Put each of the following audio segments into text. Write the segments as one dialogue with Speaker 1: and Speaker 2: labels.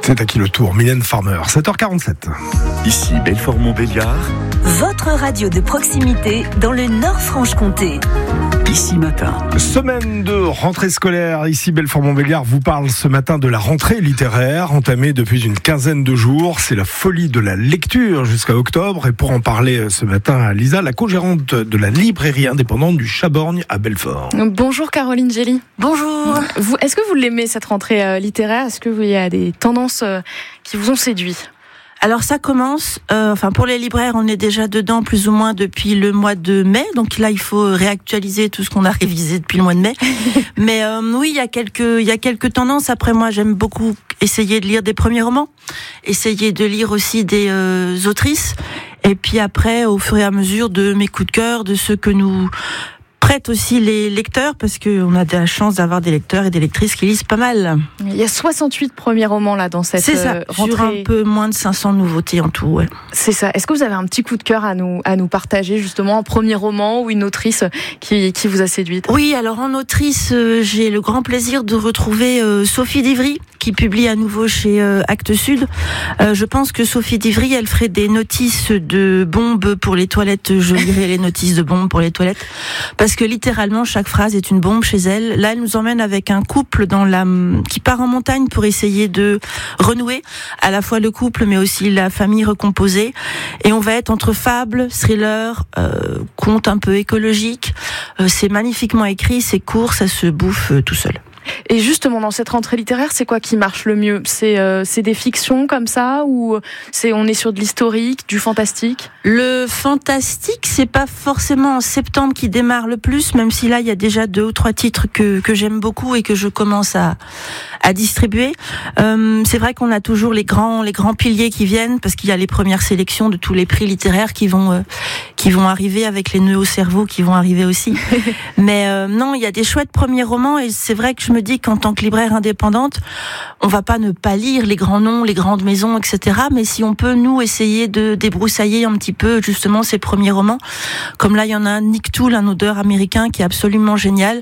Speaker 1: C'est à qui le tour? Mylène Farmer, 7h47.
Speaker 2: Ici Belfort-Montbéliard.
Speaker 3: Votre radio de proximité dans le Nord-Franche-Comté.
Speaker 2: Ici Matin.
Speaker 1: Semaine de rentrée scolaire. Ici Belfort-Montbéliard vous parle ce matin de la rentrée littéraire entamée depuis une quinzaine de jours. C'est la folie de la lecture jusqu'à octobre. Et pour en parler ce matin, Lisa, la co-gérante de la librairie indépendante du Chaborgne à Belfort.
Speaker 4: Bonjour Caroline Gély.
Speaker 3: Bonjour.
Speaker 4: Est-ce que vous l'aimez cette rentrée littéraire? Est-ce qu'il y a des tendances qui vous ont séduit?
Speaker 5: Alors ça commence, pour les libraires, on est déjà dedans plus ou moins depuis le mois de mai. Donc là, il faut réactualiser tout ce qu'on a révisé depuis le mois de mai. Mais oui, il y a quelques tendances. Après, moi, j'aime beaucoup essayer de lire des premiers romans, essayer de lire aussi des autrices. Et puis après, au fur et à mesure de mes coups de cœur, de ceux que nous prête aussi les lecteurs, parce qu'on a de la chance d'avoir des lecteurs et des lectrices qui lisent pas mal.
Speaker 4: Il y a 68 premiers romans là dans cette rentrée.
Speaker 5: Sur un peu moins de 500 nouveautés en tout. Ouais.
Speaker 4: C'est ça. Est-ce que vous avez un petit coup de cœur à nous partager, justement, un premier roman ou une autrice qui vous a séduite?
Speaker 5: Oui, alors en autrice, j'ai le grand plaisir de retrouver Sophie Divry, qui publie à nouveau chez Actes Sud. Je pense que Sophie Divry, elle ferait des notices de bombes pour les toilettes. Je lirai les notices de bombes pour les toilettes. Parce que littéralement, chaque phrase est une bombe chez elle. Là, elle nous emmène avec un couple qui part en montagne pour essayer de renouer à la fois le couple, mais aussi la famille recomposée. Et on va être entre fable, thriller, conte un peu écologique. C'est magnifiquement écrit, c'est court, ça se bouffe tout seul.
Speaker 4: Et justement, dans cette rentrée littéraire, c'est quoi qui marche le mieux? C'est des fictions comme ça, ou on est sur de l'historique, du fantastique?
Speaker 5: Le fantastique, c'est pas forcément en septembre qui démarre le plus, même si là, il y a déjà 2 ou 3 titres que j'aime beaucoup et que je commence à distribuer. C'est vrai qu'on a toujours les grands piliers qui viennent, parce qu'il y a les premières sélections de tous les prix littéraires qui vont arriver, avec les nœuds au cerveau qui vont arriver aussi. Mais non, il y a des chouettes premiers romans, et c'est vrai que je me dis qu'en tant que libraire indépendante, on va pas ne pas lire les grands noms, les grandes maisons, etc. Mais si on peut, nous, essayer de débroussailler un petit peu, justement, ces premiers romans. Comme là, il y en a un, Nick Toole, un auteur américain qui est absolument génial.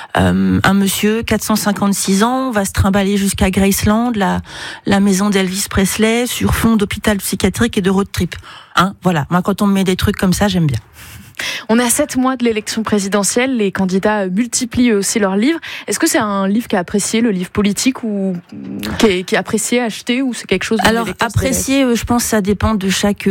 Speaker 5: Un monsieur, 456 ans, va se trimballer jusqu'à Graceland, la maison d'Elvis Presley, sur fond d'hôpital psychiatrique et de road trip. Voilà. Moi, quand on me met des trucs comme ça, j'aime bien.
Speaker 4: On est à 7 mois de l'élection présidentielle, les candidats multiplient aussi leurs livres. Est-ce que c'est un livre qui est apprécié, le livre politique, ou qui est apprécié, acheté, ou c'est quelque chose de...
Speaker 5: Alors, apprécié, je pense que ça dépend de chaque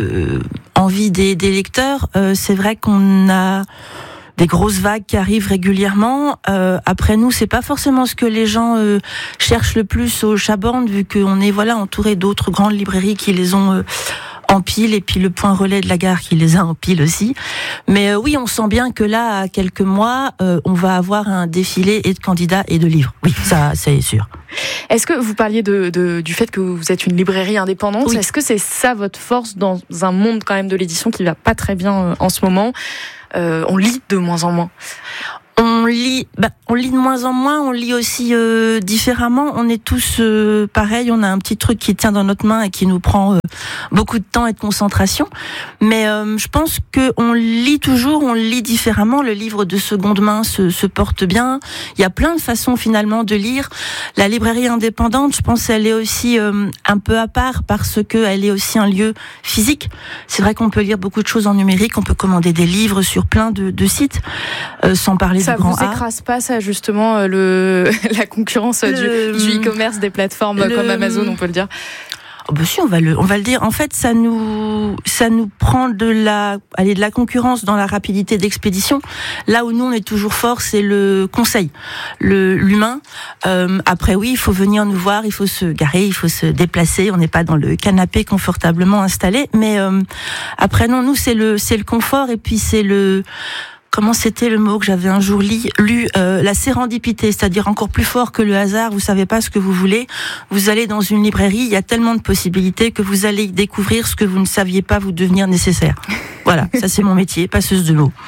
Speaker 5: envie des lecteurs. C'est vrai qu'on a des grosses vagues qui arrivent régulièrement. Après nous, c'est pas forcément ce que les gens cherchent le plus au Chaborgne, vu qu'on est entouré d'autres grandes librairies qui les ont en pile, et puis le point relais de la gare qui les a en pile aussi. Mais oui, on sent bien que là, à quelques mois, on va avoir un défilé et de candidats et de livres. Oui, ça, c'est sûr.
Speaker 4: Est-ce que vous parliez du fait que vous êtes une librairie indépendante? Oui. Est-ce que c'est ça votre force dans un monde quand même de l'édition qui va pas très bien en ce moment? On lit de moins en moins.
Speaker 5: On lit de moins en moins, on lit aussi différemment. On est tous pareil, on a un petit truc qui tient dans notre main et qui nous prend beaucoup de temps et de concentration. Mais je pense que on lit toujours, on lit différemment. Le livre de seconde main se porte bien. Il y a plein de façons finalement de lire. La librairie indépendante, je pense, elle est aussi un peu à part, parce que elle est aussi un lieu physique. C'est vrai qu'on peut lire beaucoup de choses en numérique, on peut commander des livres sur plein de sites, sans parler
Speaker 4: ça
Speaker 5: du grand A.
Speaker 4: Ça vous écrase pas, ça, justement, la concurrence du e-commerce, des plateformes comme Amazon, on peut le dire?
Speaker 5: Oh bah si, on va le dire. En fait, ça nous prend de la concurrence dans la rapidité d'expédition. Là où nous on est toujours fort, c'est le conseil, l'humain. Après oui, il faut venir nous voir, il faut se garer, il faut se déplacer. On n'est pas dans le canapé confortablement installé. Mais après non, nous c'est le confort, et puis c'est le... Comment c'était le mot que j'avais un jour lu, la sérendipité, c'est-à-dire encore plus fort que le hasard. Vous savez pas ce que vous voulez, vous allez dans une librairie, il y a tellement de possibilités que vous allez découvrir ce que vous ne saviez pas vous devenir nécessaire. Voilà, ça c'est mon métier, passeuse de mots.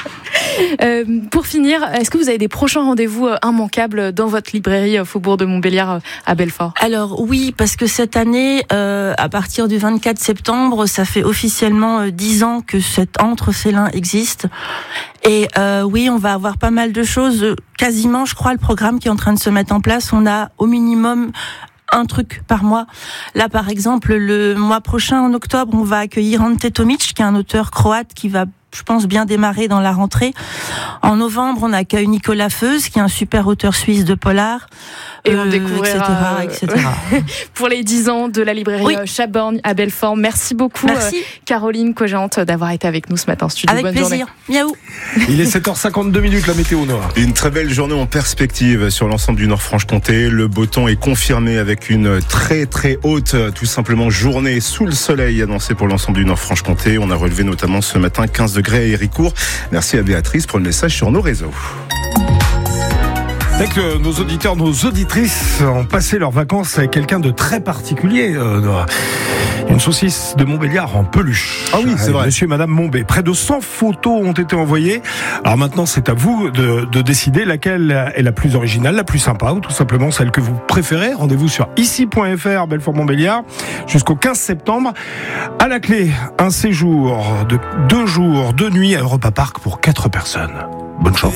Speaker 4: Pour finir, est-ce que vous avez des prochains rendez-vous immanquables dans votre librairie Faubourg de Montbéliard à Belfort? Alors
Speaker 5: oui, parce que cette année, à partir du 24 septembre, ça fait officiellement 10 ans que cet Entre-Félin existe. Et oui, on va avoir pas mal de choses. Quasiment, je crois, le programme qui est en train de se mettre en place, on a au minimum un truc par mois. Là, par exemple, le mois prochain, en octobre, on va accueillir Ante Tomic, qui est un auteur croate qui va, je pense, bien démarrer dans la rentrée. En novembre, on accueille Nicolas Feuz, qui est un super auteur suisse de polar.
Speaker 4: Et on découvrira
Speaker 5: etc.
Speaker 4: pour les 10 ans de la librairie Chaborgne à Belfort. Merci beaucoup, Caroline Cogente, d'avoir été avec nous ce matin en studio.
Speaker 5: Avec plaisir. Miaou.
Speaker 1: Il est 7h52, la météo Noah.
Speaker 6: Une très belle journée en perspective sur l'ensemble du Nord-Franche-Comté. Le beau temps est confirmé avec une très très haute, tout simplement, journée sous le soleil annoncée pour l'ensemble du Nord-Franche-Comté. On a relevé notamment ce matin 15 degrés à Héricourt. Merci à Béatrice pour le message sur nos réseaux.
Speaker 1: C'est que nos auditeurs, nos auditrices ont passé leurs vacances avec quelqu'un de très particulier. Une saucisse de Montbéliard en peluche.
Speaker 6: Ah oui, c'est vrai.
Speaker 1: Monsieur et Madame Montbé. Près de 100 photos ont été envoyées. Alors maintenant, c'est à vous de décider laquelle est la plus originale, la plus sympa, ou tout simplement celle que vous préférez. Rendez-vous sur ici.fr, Belfort-Montbéliard, jusqu'au 15 septembre. À la clé, un séjour de 2 jours, 2 nuits à Europa Park pour 4 personnes. Bonne chance.